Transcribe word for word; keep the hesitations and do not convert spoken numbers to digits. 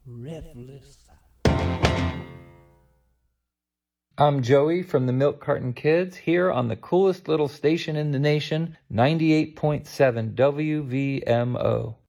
Breathless. I'm Joey from the Milk Carton Kids here on the coolest little station in the nation, ninety-eight point seven W V M O.